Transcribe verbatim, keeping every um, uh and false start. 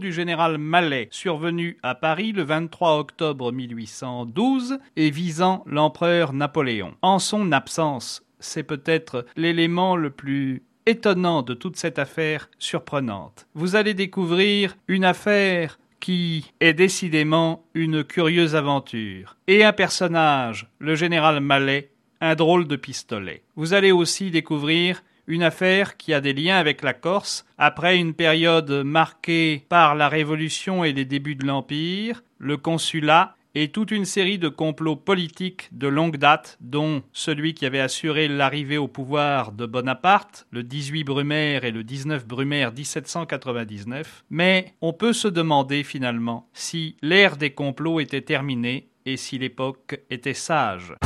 du général Mallet, survenu à Paris le vingt-trois octobre mille huit cent douze et visant l'empereur Napoléon. En son absence, c'est peut-être l'élément le plus étonnant de toute cette affaire surprenante. Vous allez découvrir une affaire qui est décidément une curieuse aventure, et un personnage, le général Mallet, un drôle de pistolet. Vous allez aussi découvrir une affaire qui a des liens avec la Corse, après une période marquée par la Révolution et les débuts de l'Empire, le consulat, et toute une série de complots politiques de longue date, dont celui qui avait assuré l'arrivée au pouvoir de Bonaparte, le dix-huit Brumaire et le dix-neuf Brumaire dix-sept cent quatre-vingt-dix-neuf. Mais on peut se demander finalement si l'ère des complots était terminée et si l'époque était sage.